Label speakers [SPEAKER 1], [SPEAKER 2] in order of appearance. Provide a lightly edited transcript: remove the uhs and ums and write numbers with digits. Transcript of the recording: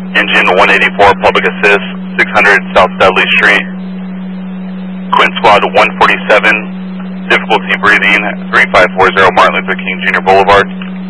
[SPEAKER 1] Engine 184, Public Assist, 600 South Dudley Street. Quint Squad 147, difficulty breathing, 3540 Martin Luther King Jr. Boulevard.